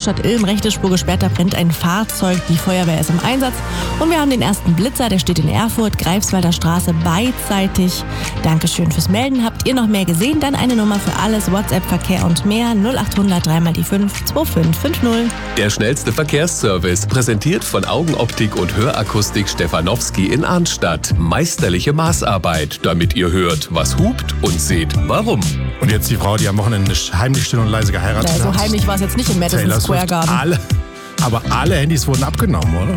Großstadt Ilm, rechte Spur gesperrt, da brennt ein Fahrzeug, die Feuerwehr ist im Einsatz. Und wir haben den ersten Blitzer, der steht in Erfurt, Greifswalder Straße beidseitig. Dankeschön fürs Melden. Habt ihr noch mehr gesehen? Dann eine Nummer für alles, WhatsApp, Verkehr und mehr, 0800 3 mal die 5 2550. Der schnellste Verkehrsservice, präsentiert von Augenoptik und Hörakustik Stefanowski in Arnstadt. Meisterliche Maßarbeit, damit ihr hört, was hupt und seht, warum. Und jetzt die Frau, die am Wochenende heimlich still und leise geheiratet hat. So heimlich war es jetzt nicht im Madison Taylor Square Swift, Garden. aber alle Handys wurden abgenommen, oder?